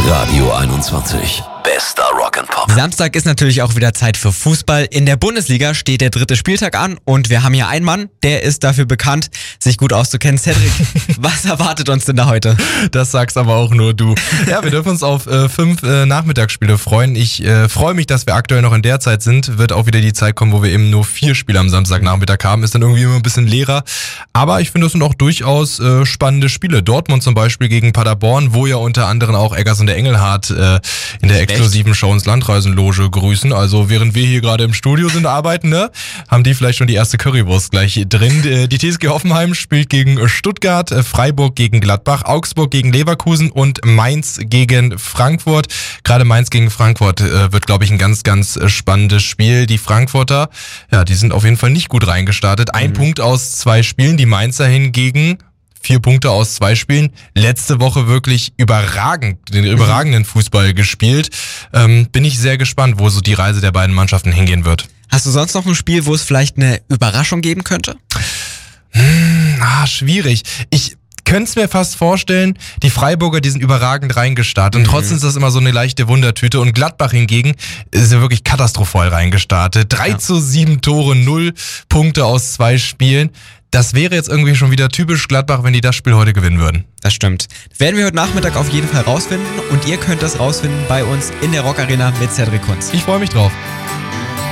Radio 21. Bester Rock'n'Pop. Samstag ist natürlich auch wieder Zeit für Fußball. In der Bundesliga steht der 3. Spieltag an und wir haben hier einen Mann, der ist dafür bekannt, sich gut auszukennen. Cedric, was erwartet uns denn da heute? Das sagst aber auch nur du. Ja, wir dürfen uns auf 5 Nachmittagsspiele freuen. Ich freue mich, dass wir aktuell noch in der Zeit sind. Wird auch wieder die Zeit kommen, wo wir eben nur 4 Spiele am Samstagnachmittag haben. Ist dann irgendwie immer ein bisschen leerer. Aber ich finde, das sind auch durchaus spannende Spiele. Dortmund zum Beispiel gegen Paderborn, wo ja unter anderem auch Eggers und der Engelhardt in der exklusiven Show ins Landreisenloge grüßen. Also während wir hier gerade im Studio sind, arbeiten, ne, haben die vielleicht schon die erste Currywurst gleich drin. Die TSG Hoffenheim spielt gegen Stuttgart, Freiburg gegen Gladbach, Augsburg gegen Leverkusen und Mainz gegen Frankfurt. Gerade Mainz gegen Frankfurt wird, glaube ich, ein ganz, ganz spannendes Spiel. Die Frankfurter, ja, die sind auf jeden Fall nicht gut reingestartet. Ein Punkt aus 2 Spielen, die Mainzer hingegen 4 Punkte aus 2 Spielen. Letzte Woche wirklich den überragenden Fußball gespielt. Bin ich sehr gespannt, wo so die Reise der beiden Mannschaften hingehen wird. Hast du sonst noch ein Spiel, wo es vielleicht eine Überraschung geben könnte? Schwierig. Ich könnte es mir fast vorstellen, die Freiburger, die sind überragend reingestartet und trotzdem ist das immer so eine leichte Wundertüte und Gladbach hingegen ist ja wirklich katastrophal reingestartet. 3-7 Tore, 0 Punkte aus 2 Spielen. Das wäre jetzt irgendwie schon wieder typisch Gladbach, wenn die das Spiel heute gewinnen würden. Das stimmt. Werden wir heute Nachmittag auf jeden Fall rausfinden und ihr könnt das rausfinden bei uns in der Rock Arena mit Cedric Kunz. Ich freue mich drauf.